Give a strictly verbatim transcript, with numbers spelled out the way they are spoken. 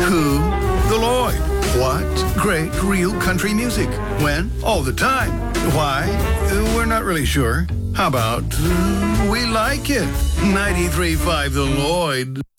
Who? The Lloyd. What? Great, real country music. When? All the time. Why? Uh, We're not really sure. How about uh, we like it? ninety-three point five The Lloyd.